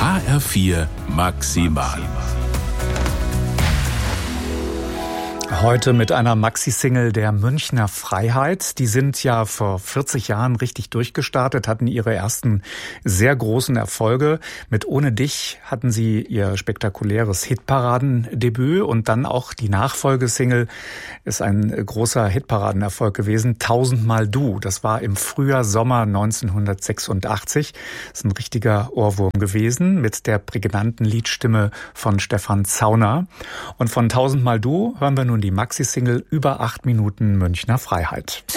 HR4 Maximal. Heute mit einer Maxi-Single der Münchner Freiheit. Die sind ja vor 40 Jahren richtig durchgestartet, hatten ihre ersten sehr großen Erfolge. Mit Ohne dich hatten sie ihr spektakuläres Hitparadendebüt und dann auch die Nachfolgesingle ist ein großer Hitparadenerfolg gewesen. Tausendmal du. Das war im Frühjahr, Sommer 1986. Das ist ein richtiger Ohrwurm gewesen mit der prägnanten Liedstimme von Stefan Zauner. Und von Tausendmal du hören wir nun die Maxi-Single über 8 Minuten Münchner Freiheit.